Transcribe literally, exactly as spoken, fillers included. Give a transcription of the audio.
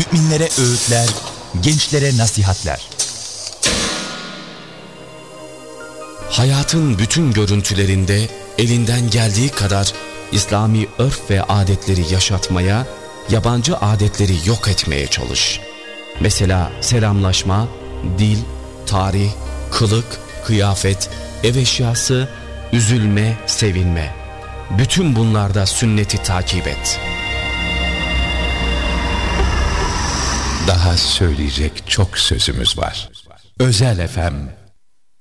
müminlere öğütler, gençlere nasihatler. Hayatın bütün görüntülerinde elinden geldiği kadar İslami örf ve adetleri yaşatmaya, yabancı adetleri yok etmeye çalış. Mesela selamlaşma, dil, tarih, kılık, kıyafet, ev eşyası, üzülme, sevinme. Bütün bunlarda sünneti takip et. Daha söyleyecek çok sözümüz var. Özel F M